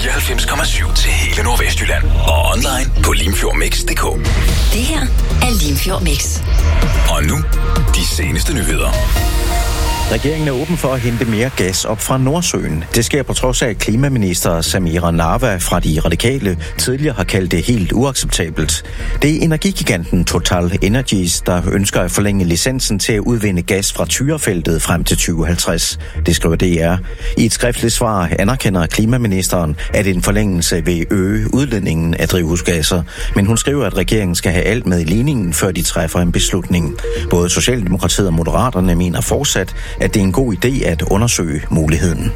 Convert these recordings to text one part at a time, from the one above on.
94,7 til hele Nordvestjylland. Og online på limfjordmix.dk. Det her er Limfjord Mix. Og nu, de seneste nyheder. Regeringen er åben for at hente mere gas op fra Nordsøen. Det sker på trods af, at klimaminister Samira Narva fra De Radikale tidligere har kaldt det helt uacceptabelt. Det er energigiganten Total Energies, der ønsker at forlænge licensen til at udvinde gas fra Tyrafeltet frem til 2050. Det skriver DR. I et skriftligt svar anerkender klimaministeren, at en forlængelse vil øge udledningen af drivhusgasser. Men hun skriver, at regeringen skal have alt med i ligningen, før de træffer en beslutning. Både Socialdemokratiet og Moderaterne mener fortsat, at det er en god idé at undersøge muligheden.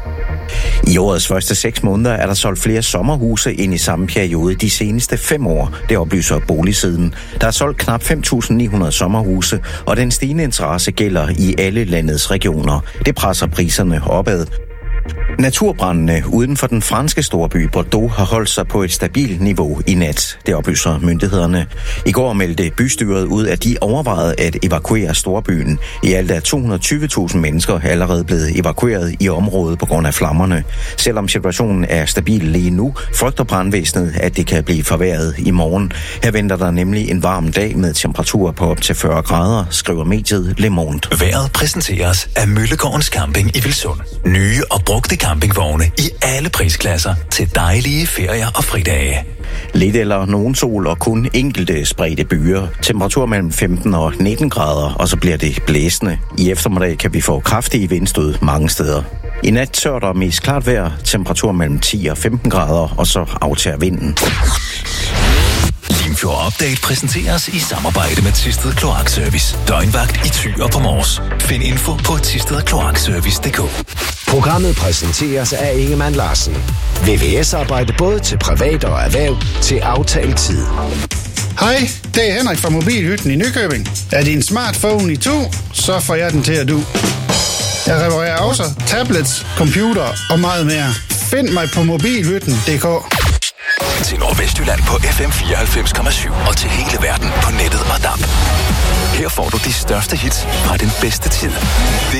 I årets første 6 måneder er der solgt flere sommerhuse end i samme periode de seneste 5 år, det oplyser Boligsiden. Der er solgt knap 5.900 sommerhuse, og den stigende interesse gælder i alle landets regioner. Det presser priserne opad. Naturbrændene uden for den franske storby Bordeaux har holdt sig på et stabilt niveau i nat, det oplyser myndighederne. I går meldte bystyret ud, at de overvejede at evakuere storbyen. I alt er 220.000 mennesker allerede blevet evakueret i området på grund af flammerne. Selvom situationen er stabil lige nu, frygter brandvæsenet, at det kan blive forværret i morgen. Her venter der nemlig en varm dag med temperaturer på op til 40 grader, skriver mediet Le Monde. Vejret præsenteres af Møllegårdens Camping i Vilsund. Nye og brugte campingvogne i alle prisklasser til dejlige ferier og fridage. Lidt eller nogen sol og kun enkelte spredte byer. Temperatur mellem 15 og 19 grader, og så bliver det blæsende. I eftermiddag kan vi få kraftige vindstød mange steder. I nat tørt og mest klart vejr, temperatur mellem 10 og 15 grader, og så aftager vinden. Limfjord Update præsenteres i samarbejde med Thisted Kloakservice. Døgnvagt i Thy og på Mors. Find info på thistedkloakservice.dk. Programmet præsenteres af Ingemann Larsen. VVS-arbejde både til privat og erhverv til aftalt tid. Hej, det er Henrik fra Mobilhytten i Nykøbing. Er din smartphone i to, så får jeg den til at du. Jeg reparerer også tablets, computer og meget mere. Find mig på mobilhytten.dk. Til Nordvestjylland på FM 94,7 og til hele verden på nettet og DAB. Her får du de største hits fra den bedste tid. Det